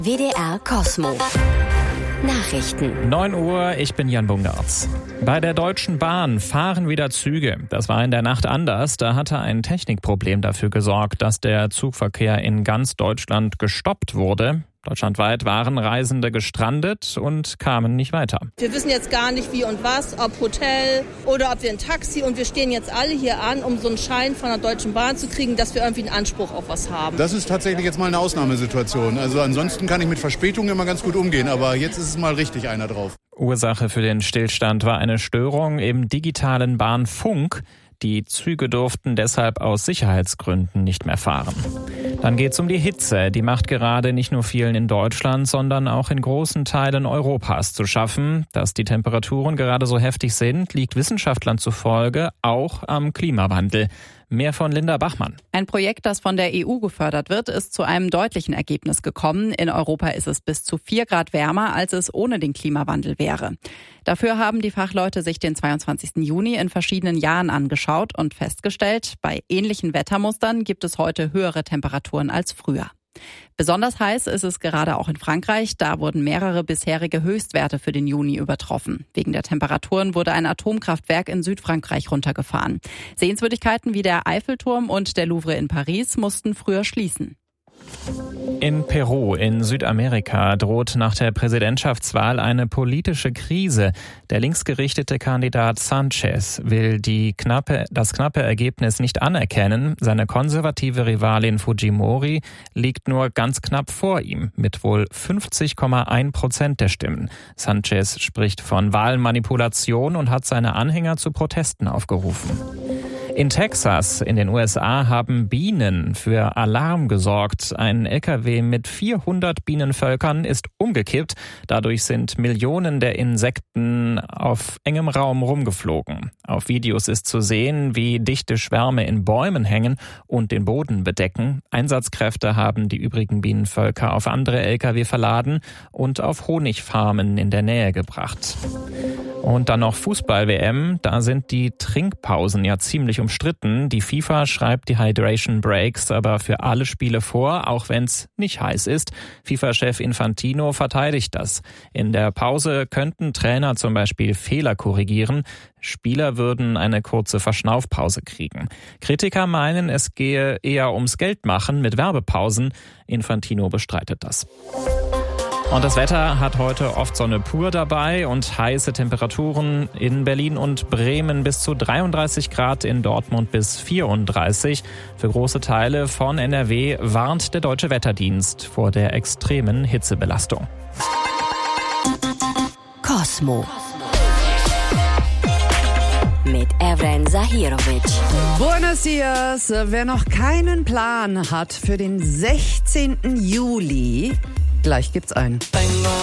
WDR Cosmo. Nachrichten. 9 Uhr, ich bin Jan Bungartz. Bei der Deutschen Bahn fahren wieder Züge. Das war in der Nacht anders. Da hatte ein Technikproblem dafür gesorgt, dass der Zugverkehr in ganz Deutschland gestoppt wurde. Deutschlandweit waren Reisende gestrandet und kamen nicht weiter. Wir wissen jetzt gar nicht wie und was, ob Hotel oder ob wir ein Taxi. Und wir stehen jetzt alle hier an, um so einen Schein von der Deutschen Bahn zu kriegen, dass wir irgendwie einen Anspruch auf was haben. Das ist tatsächlich jetzt mal eine Ausnahmesituation. Also ansonsten kann ich mit Verspätungen immer ganz gut umgehen. Aber jetzt ist es mal richtig einer drauf. Ursache für den Stillstand war eine Störung im digitalen Bahnfunk. Die Züge durften deshalb aus Sicherheitsgründen nicht mehr fahren. Dann geht's um die Hitze. Die macht gerade nicht nur vielen in Deutschland, sondern auch in großen Teilen Europas zu schaffen. Dass die Temperaturen gerade so heftig sind, liegt Wissenschaftlern zufolge auch am Klimawandel. Mehr von Linda Bachmann. Ein Projekt, das von der EU gefördert wird, ist zu einem deutlichen Ergebnis gekommen. In Europa ist es bis zu 4 Grad wärmer, als es ohne den Klimawandel wäre. Dafür haben die Fachleute sich den 22. Juni in verschiedenen Jahren angeschaut und festgestellt, bei ähnlichen Wettermustern gibt es heute höhere Temperaturen als früher. Besonders heiß ist es gerade auch in Frankreich. Da wurden mehrere bisherige Höchstwerte für den Juni übertroffen. Wegen der Temperaturen wurde ein Atomkraftwerk in Südfrankreich runtergefahren. Sehenswürdigkeiten wie der Eiffelturm und der Louvre in Paris mussten früher schließen. In Peru in Südamerika droht nach der Präsidentschaftswahl eine politische Krise. Der linksgerichtete Kandidat Sanchez will das knappe Ergebnis nicht anerkennen. Seine konservative Rivalin Fujimori liegt nur ganz knapp vor ihm mit wohl 50,1% der Stimmen. Sanchez spricht von Wahlmanipulation und hat seine Anhänger zu Protesten aufgerufen. In Texas, in den USA, haben Bienen für Alarm gesorgt. Ein LKW mit 400 Bienenvölkern ist umgekippt. Dadurch sind Millionen der Insekten auf engem Raum rumgeflogen. Auf Videos ist zu sehen, wie dichte Schwärme in Bäumen hängen und den Boden bedecken. Einsatzkräfte haben die übrigen Bienenvölker auf andere LKW verladen und auf Honigfarmen in der Nähe gebracht. Und dann noch Fußball-WM, da sind die Trinkpausen ja ziemlich umstritten. Die FIFA schreibt die Hydration Breaks aber für alle Spiele vor, auch wenn es nicht heiß ist. FIFA-Chef Infantino verteidigt das. In der Pause könnten Trainer zum Beispiel Fehler korrigieren. Spieler würden eine kurze Verschnaufpause kriegen. Kritiker meinen, es gehe eher ums Geldmachen mit Werbepausen. Infantino bestreitet das. Und das Wetter hat heute oft Sonne pur dabei und heiße Temperaturen in Berlin und Bremen bis zu 33 Grad, in Dortmund bis 34. Für große Teile von NRW warnt der Deutsche Wetterdienst vor der extremen Hitzebelastung. Cosmo. Mit Evren Zahirovic. Buenos Dias. Wer noch keinen Plan hat für den 16. Juli, gleich gibt's einen.